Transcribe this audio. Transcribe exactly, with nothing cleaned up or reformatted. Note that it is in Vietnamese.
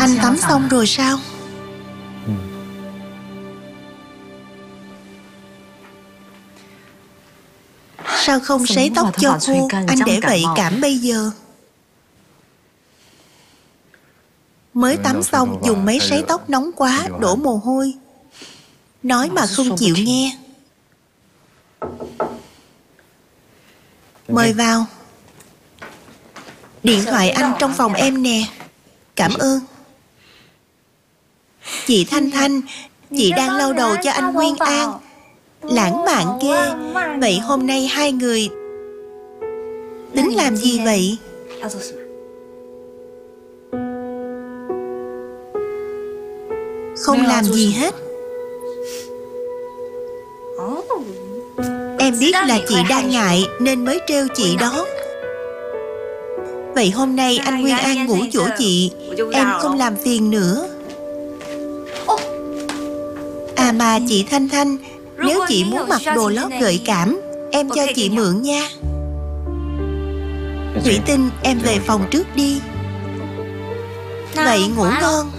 Anh tắm xong rồi sao? Sao không sấy tóc cho khô? Anh để vậy cảm bây giờ. Mới tắm xong dùng máy sấy tóc nóng quá, đổ mồ hôi. Nói mà không chịu nghe. Mời vào. Điện thoại anh trong phòng em nè. Cảm ơn. Chị Thanh Thanh, chị đang lau đầu cho anh Nguyên An. Lãng mạn ghê. Vậy hôm nay hai người tính làm gì vậy? Không làm gì hết. Em biết là chị đang ngại nên mới trêu chị đó. Vậy hôm nay anh Nguyên An ngủ chỗ chị, em không làm phiền nữa. À mà chị Thanh Thanh, nếu chị muốn mặc đồ lót gợi cảm, em cho chị mượn nha. Thủy Tinh, em về phòng trước đi. Vậy ngủ ngon.